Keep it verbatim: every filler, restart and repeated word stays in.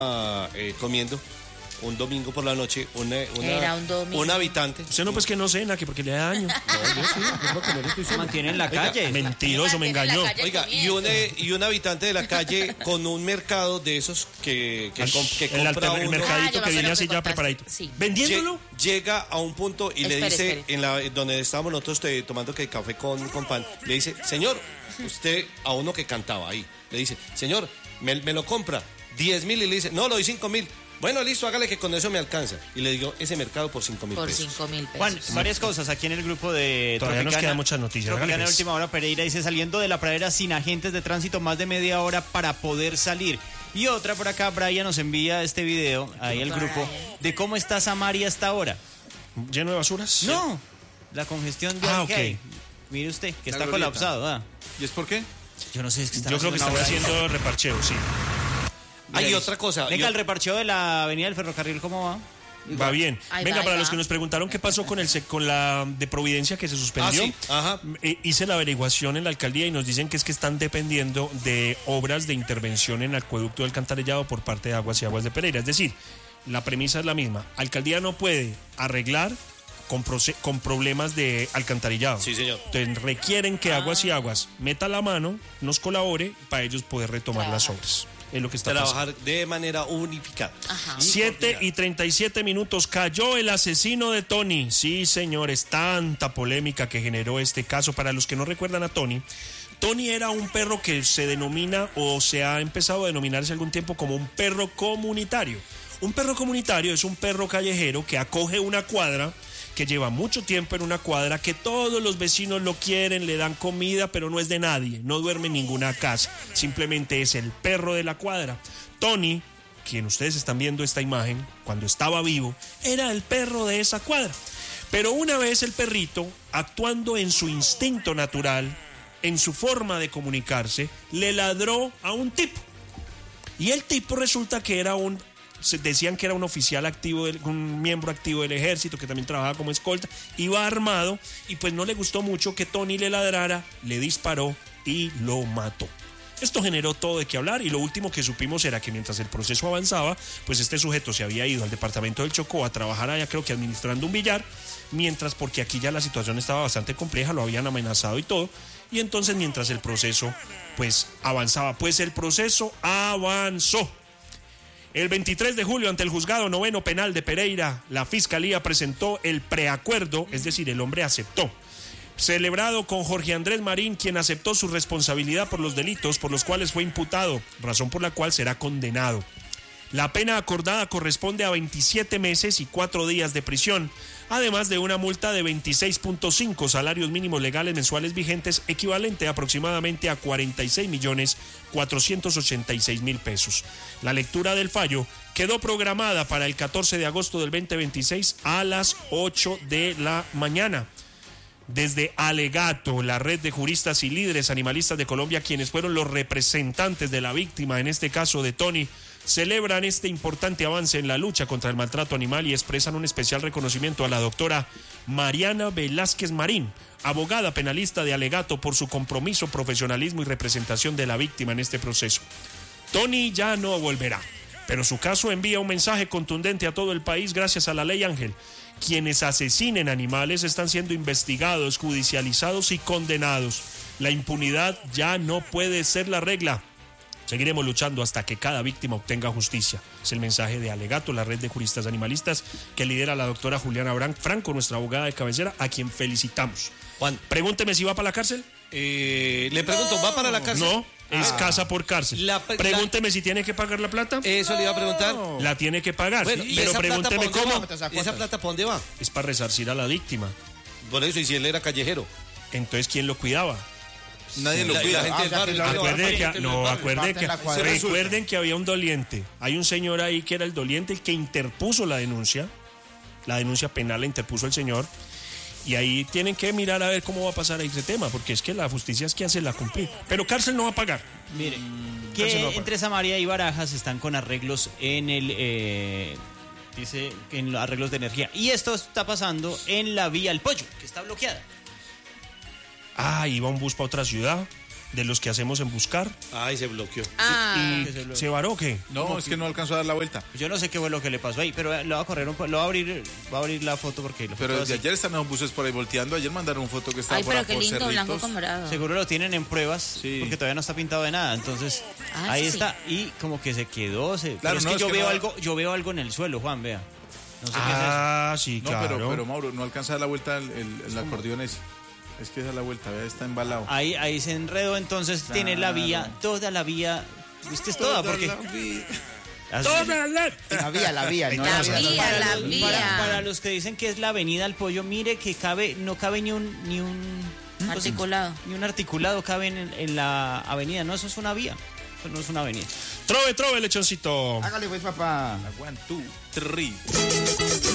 eh, comiendo un domingo por la noche una, una, Era un domingo. un habitante. Usted no, pues que no cena, que porque le da daño. No, yo sí, yo lo que no le estoy diciendo. Mantiene en la Oiga, calle. Mentiroso, me Mantiene en la engañó. calle. Oiga, y un, eh, y un habitante de la calle con un mercado de esos que, que, com- que el, compra alter- el uno, Ah, mercadito yo me que viene acuerdo así que ya contaste. preparadito. Sí. ¿Vendiéndolo? lle- llega a un punto y le Espere, dice, espere. en la donde estábamos nosotros eh, tomando que café con, con pan, le dice, señor, usted a uno que cantaba ahí, le dice, señor, me, me lo compra, diez mil, y le dice, no, lo doy cinco mil. Bueno, listo, hágale que con eso me alcanza. Y le digo, ese mercado por cinco mil Por pesos. cinco mil pesos. Juan, varias cosas aquí en el grupo de Todavía nos Tropicana. quedan muchas noticias, Tropicana hágale, de pues. Última Hora. Pereira dice, saliendo de la pradera sin agentes de tránsito más de media hora para poder salir. Y otra por acá, Brian nos envía este video ahí al grupo de cómo está Samaria hasta ahora. ¿Lleno de basuras? No, la congestión de Ah, que ok. hay. Mire usted, que La está glorieta. colapsado. ¿ah? ¿Y es por qué? Yo no sé, es que están Yo creo que haciendo están una obra ahí. haciendo reparcheo, sí. Hay Mira, otra cosa. Venga, yo- el reparcheo de la avenida del ferrocarril, ¿cómo va? Va bien. Ahí Venga, va, ahí para va. los que nos preguntaron qué pasó con el se- con la de Providencia que se suspendió, Ah, sí, ajá. eh, hice la averiguación en la alcaldía y nos dicen que es que están dependiendo de obras de intervención en acueducto del alcantarillado por parte de Aguas y Aguas de Pereira. Es decir, la premisa es la misma. Alcaldía no puede arreglar con, proce- con problemas de alcantarillado. Sí, señor. Entonces requieren que Aguas y Aguas meta la mano, nos colabore para ellos poder retomar las obras. Es lo que está pasando. Trabajar de manera unificada. Ajá. siete y treinta y siete minutos. Cayó el asesino de Tony. Sí, señores, tanta polémica que generó este caso. Para los que no recuerdan a Tony, Tony era un perro que se denomina o se ha empezado a denominar hace algún tiempo como un perro comunitario. Un perro comunitario es un perro callejero que acoge una cuadra, que lleva mucho tiempo en una cuadra, que todos los vecinos lo quieren, le dan comida, pero no es de nadie, no duerme en ninguna casa, simplemente es el perro de la cuadra. Tony, quien ustedes están viendo esta imagen, cuando estaba vivo, era el perro de esa cuadra. Pero una vez el perrito, actuando en su instinto natural, en su forma de comunicarse, le ladró a un tipo. Y el tipo resulta que era un... se decían que era un oficial activo, del, un miembro activo del ejército que también trabajaba como escolta, iba armado y pues no le gustó mucho que Tony le ladrara, le disparó y lo mató. Esto generó todo de qué hablar y lo último que supimos era que mientras el proceso avanzaba, pues este sujeto se había ido al departamento del Chocó a trabajar allá, creo que administrando un billar, mientras, porque aquí ya la situación estaba bastante compleja, lo habían amenazado y todo, y entonces mientras el proceso pues avanzaba, pues el proceso avanzó. El veintitrés de julio, ante el juzgado noveno penal de Pereira, la fiscalía presentó el preacuerdo, es decir, el hombre aceptó, celebrado con Jorge Andrés Marín, quien aceptó su responsabilidad por los delitos por los cuales fue imputado, razón por la cual será condenado. La pena acordada corresponde a veintisiete meses y cuatro días de prisión, además de una multa de veintiséis punto cinco salarios mínimos legales mensuales vigentes, equivalente aproximadamente a cuarenta y seis millones cuatrocientos ochenta y seis mil pesos. La lectura del fallo quedó programada para el catorce de agosto del veinte veintiséis a las ocho de la mañana. Desde Alegato, la red de juristas y líderes animalistas de Colombia, quienes fueron los representantes de la víctima, en este caso de Tony, celebran este importante avance en la lucha contra el maltrato animal y expresan un especial reconocimiento a la doctora Mariana Velázquez Marín, abogada penalista de Alegato, por su compromiso, profesionalismo y representación de la víctima en este proceso. Tony ya no volverá, pero su caso envía un mensaje contundente a todo el país gracias a la ley Ángel. Quienes asesinen animales están siendo investigados, judicializados y condenados. La impunidad ya no puede ser la regla. Seguiremos luchando hasta que cada víctima obtenga justicia. Es el mensaje de Alegato, la red de juristas animalistas que lidera la doctora Juliana Bran- Franco, nuestra abogada de cabecera, a quien felicitamos. Juan, Pregúnteme si va para la cárcel. eh, le pregunto, ¿va para la cárcel? No, es casa por cárcel. La- Pregúnteme si tiene que pagar la plata. Eso le iba a preguntar. La tiene que pagar. Bueno, ¿y pero esa plata pregúnteme pa' dónde cómo. va? ¿Y esa plata para dónde va? Es para resarcir a la víctima. Por eso, y si él era callejero. Entonces, ¿quién lo cuidaba? Nadie lo La- cuida. la gente del barrio. Acuerden que, parte no, del barrio, acuerden parte que, de la cuadra. recuerden que había un doliente. Hay un señor ahí que era el doliente, el que interpuso la denuncia. La denuncia penal la interpuso el señor. Y ahí tienen que mirar a ver cómo va a pasar ese tema, porque es que la justicia es que hace la cumplir. Pero cárcel no va a pagar. Mire, Cárcel no que va a pagar. entre Samaria y Barajas están con arreglos en el... eh, dice que en los arreglos de energía. Y esto está pasando en la vía El Pollo, que está bloqueada. Ah, iba un bus para otra ciudad. de los que hacemos en Buscar. Ay, se bloqueó. Ah, ¿Y se varó o qué? No, es que no alcanzó a dar la vuelta. Yo no sé qué fue lo que le pasó ahí, pero lo va a correr un po- lo va a abrir, va a abrir la foto porque lo Pero foto desde así. ayer están los buses por ahí volteando. Ayer mandaron una foto que estaba ay, por, pero ahí qué por lindo, Cerritos. blanco con morado. Seguro lo tienen en pruebas Sí. porque todavía no está pintado de nada, entonces Ah, ahí eso sí. está y como que se quedó, se, Claro, pero es no, que es yo que veo no- algo, yo veo algo en el suelo, Juan, vea. No sé Ah, sí, No, claro. pero, pero Mauro, no alcanza a dar la vuelta el, el, el acordeón ese. Es que esa es la vuelta, vea, está embalado. qué es eso. Ahí ahí se enredó, entonces tiene la vía, toda la vía, usted es toda porque Así- La vía, la vía. no La la vía, vía. la para, vía. para- para los que dicen que es la avenida del pollo, mire que cabe, no cabe ni un ni un Articulado. ni un articulado cabe en, en la avenida, no, eso es una vía, eso no es una avenida. Trove, trove, lechoncito. Hágale pues, papá. One, two, three.